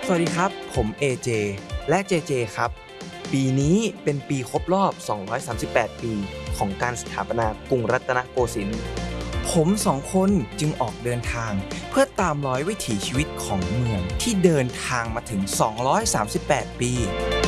สวัสดีครับผม AJ และ JJ ครับปีนี้เป็นปีครบรอบ238ปีของการสถาปนากรุงรัตนโกสินทร์ผมสองคนจึงออกเดินทางเพื่อตามรอยวิถีชีวิตของเมืองที่เดินทางมาถึง238ปี